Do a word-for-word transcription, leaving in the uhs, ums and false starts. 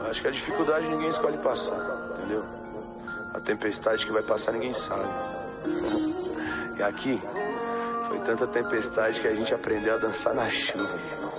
acho que a dificuldade ninguém escolhe passar, entendeu? A tempestade que vai passar ninguém sabe. E aqui, foi tanta tempestade que a gente aprendeu a dançar na chuva, meu irmão.